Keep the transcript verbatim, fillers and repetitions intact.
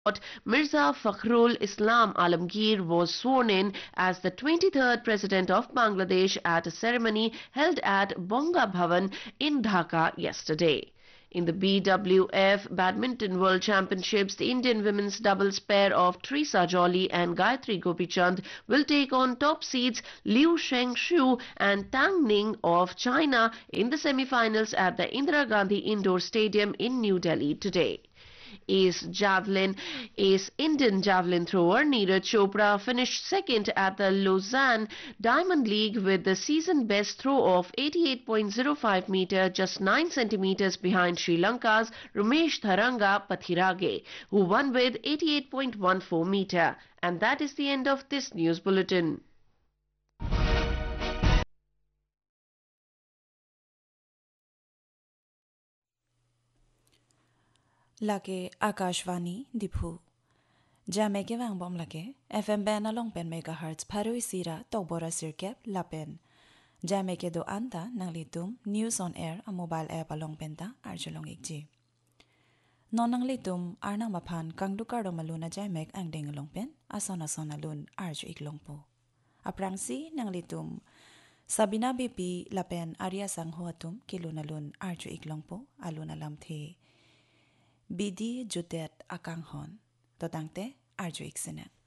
Mirza Fakhrul Islam Alamgir was sworn in as the twenty-third President of Bangladesh at a ceremony held at Bonga Bhavan in Dhaka yesterday. In the B W F Badminton World Championships, the Indian women's doubles pair of Trisa Jolly and Gayatri Gopichand will take on top seeds Liu Shengshu and Tang Ning of China in the semi-finals at the Indira Gandhi Indoor Stadium in New Delhi today. Ace javelin, ace Indian javelin thrower Neeraj Chopra finished second at the Lausanne Diamond League with the season best throw of eighty-eight point zero five meter, just nine centimeters behind Sri Lanka's Ramesh Tharanga Pathirage, who won with eighty-eight point one four meter. And that is the end of this news bulletin. Lage Akashvani Diphu Jameke Wang Bom Lage F M Ben along pen megahertz Paru Sira Tobora Sirkep Lapen Jameke do Anta Nanglitum News on Air a mobile app along penta Archelong Ikji Nonang litum Arnang Mapan Kangdukardo Maluna Jamek ang ding along pen Asona Sona Lun Arju Iklongpo Aprangsi Nanglitum Sabina Bipi Lapen Arya Sang Huatum Kiluna Lun Arju Iklongpo Aluna Lamthe Bidi Judet Akanghon, Dodangte Arjo Iksenet.